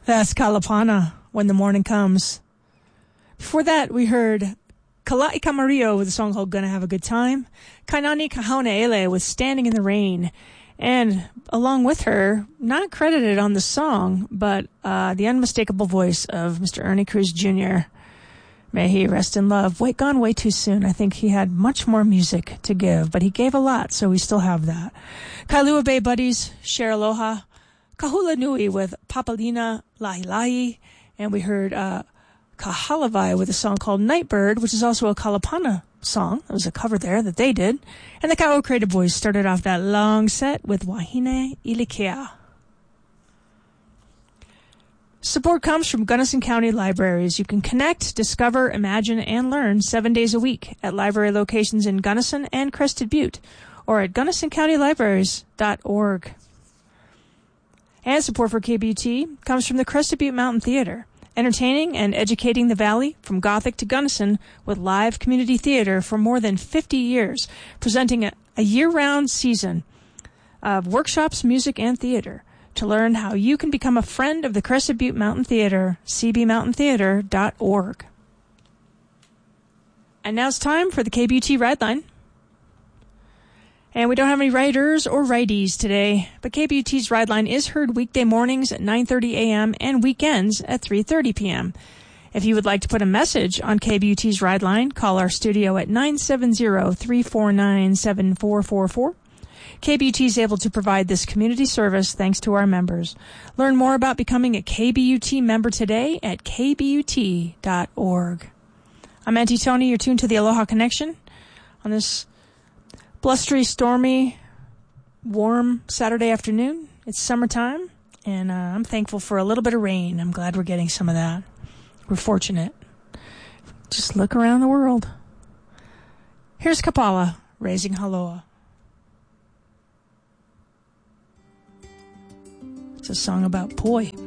That's Kalapana, When the Morning Comes. Before that, we heard Kala'i Kamario with a song called Gonna Have a Good Time, Kainani Kahauna'ele with Standing in the Rain, and along with her, not credited on the song, but the unmistakable voice of Mr. Ernie Cruz Jr. May he rest in love. Gone way too soon. I think he had much more music to give, but he gave a lot, so we still have that. Kailua Bay Buddies, Share Aloha, Kahula Nui with Papalina Lahi Lahi, and we heard Kahalavai with a song called Nightbird, which is also a Kalapana song. It was a cover there that they did. And the Ka'o Creative Boys started off that long set with Wahine Ilikea. Support comes from Gunnison County Libraries. You can connect, discover, imagine, and learn 7 days a week at library locations in Gunnison and Crested Butte, or at GunnisonCountyLibraries.org. And support for KBUT comes from the Crested Butte Mountain Theater, entertaining and educating the Valley from Gothic to Gunnison with live community theater for more than 50 years, presenting a year-round season of workshops, music, and theater. To learn how you can become a friend of the Crested Butte Mountain Theater, cbmountaintheater.org. And now it's time for the KBUT Ride Line. And we don't have any writers or righties today, but KBUT's Ride Line is heard weekday mornings at 9:30 a.m. and weekends at 3:30 p.m. If you would like to put a message on KBUT's Ride Line, call our studio at 970-349-7444. KBUT is able to provide this community service thanks to our members. Learn more about becoming a KBUT member today at kbut.org. I'm Auntie Tony. You're tuned to the Aloha Connection on this blustery, stormy, warm Saturday afternoon. It's summertime, and I'm thankful for a little bit of rain. I'm glad we're getting some of that. We're fortunate. Just look around the world. Here's Kapala, Raising Haloa. It's a song about poi.